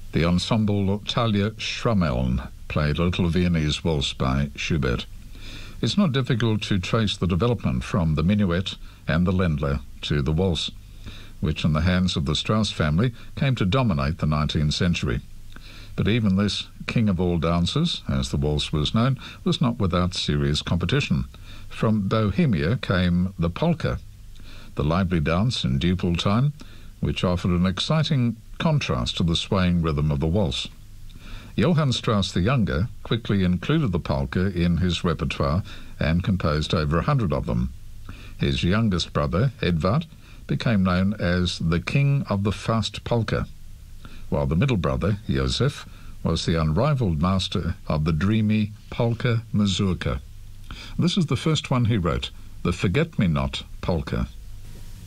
The ensemble Talia Schrammel played a little Viennese waltz by Schubert. It's not difficult to trace the development from the minuet and the Ländler to the waltz, which in the hands of the Strauss family came to dominate the 19th century. But even this king of all dances, as the waltz was known, was not without serious competition. From Bohemia came the polka, the lively dance in duple time, which offered an exciting contrast to the swaying rhythm of the waltz. Johann Strauss the Younger quickly included the polka in his repertoire and composed over 100 of them. His youngest brother, Edvard, became known as the King of the Fast Polka, while the middle brother, Josef, was the unrivaled master of the dreamy polka mazurka. This is the first one he wrote, the Forget-Me-Not polka.